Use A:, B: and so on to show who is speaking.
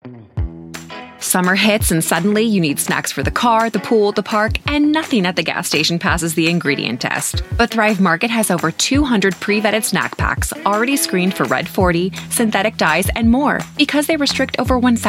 A: Summer hits and suddenly you need snacks for the car, the pool, the park, and nothing at the gas station passes the ingredient test. But Thrive Market has over 200 pre-vetted snack packs already screened for Red 40, synthetic dyes, and more because they restrict over 1,000